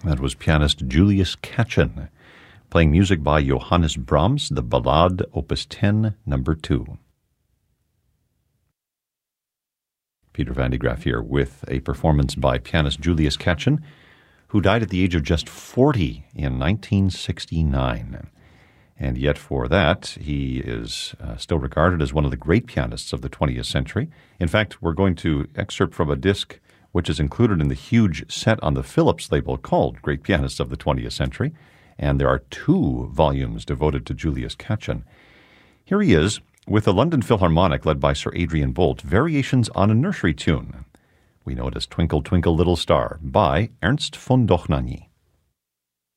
That was pianist Julius Katchen, playing music by Johannes Brahms, the Ballade, Opus 10, number 2. Peter Van de Graaff here with a performance by pianist Julius Katchen, who died at the age of just 40 in 1969. And yet for that, he is still regarded as one of the great pianists of the 20th century. In fact, we're going to excerpt from a disc which is included in the huge set on the Philips label called Great Pianists of the 20th Century. And there are 2 volumes devoted to Julius Katchen. Here he is with the London Philharmonic led by Sir Adrian Bolt, Variations on a Nursery Tune. We know it as Twinkle, Twinkle, Little Star by Ernst von Dohnanyi.